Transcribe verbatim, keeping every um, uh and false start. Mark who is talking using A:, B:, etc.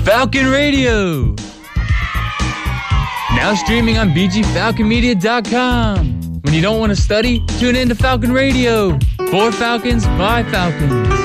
A: Falcon Radio. Now streaming on b g falcon media dot com. When you don't want to study, tune in to Falcon Radio. For Falcons, by Falcons.